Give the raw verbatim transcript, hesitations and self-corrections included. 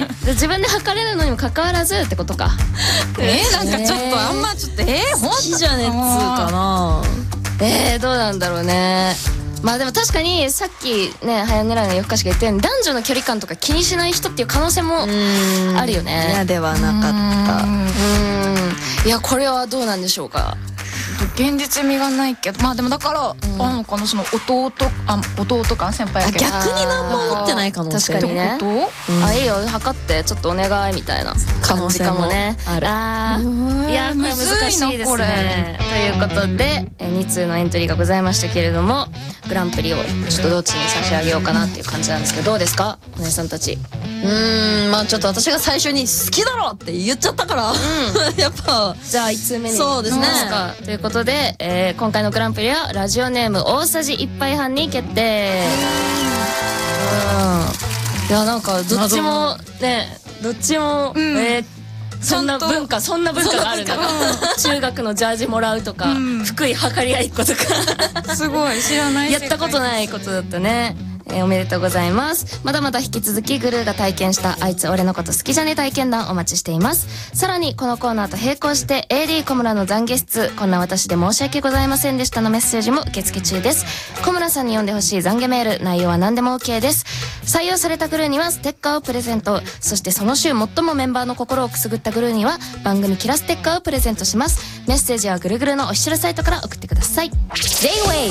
自分で測れるのにもかかわらずってことか。 えー、なんかちょっとあんまちょっとえー、ほんと好きじゃねっつうかな。 えー、どうなんだろうね。まあでも確かにさっきね早狙いの夜更かしが言ったように男女の距離感とか気にしない人っていう可能性もあるよね。 嫌ではなかった。 うーん、いやこれはどうなんでしょうか。 現実味がないけど、まあでもだから、うん、あのかなその弟あ弟か先輩やけど逆に何も思ってない可能性確かにね。 ってこと、 うん、あいいよ測ってちょっとお願いみたいな感じかもね。 ある。 あーいやこれ難しいですね。ということでに通のエントリーがございましたけれども、グランプリをちょっとどっちに差し上げようかなっていう感じなんですけど、どうですかお姉さんたち。 うーん、まあちょっと私が最初に好きだろって言っちゃったから、うん、やっぱじゃあいち通目にそうですねということで、えー、今回のグランプリはラジオネーム大さじいっぱいはんに決定。うん、いやなんかどっちもねどっちも、うん、えーそんな文化そんな文化があるんだ。中学のジャージもらうとか、うん、福井測り合いっことかすごい知らないやったことないことだったね。えー、おめでとうございます。まだまだ引き続きグルーが体験したあいつ俺のこと好きじゃね体験談お待ちしています。さらにこのコーナーと並行して エーディー 小村の懺悔室こんな私で申し訳ございませんでしたのメッセージも受付中です。小村さんに読んでほしい懺悔メール内容は何でも OK です。採用されたグルーにはステッカーをプレゼント、そしてその週最もメンバーの心をくすぐったグルーには番組キラステッカーをプレゼントします。メッセージはぐるぐるのオフィシャルサイトから送ってください。 J-ウェイ